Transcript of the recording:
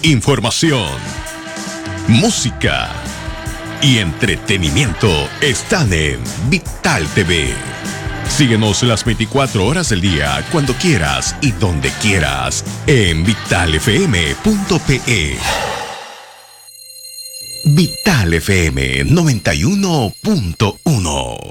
Información, música y entretenimiento están en Vital TV. Síguenos las 24 horas del día, cuando quieras y donde quieras, en vitalfm.pe. Vital FM 91.1.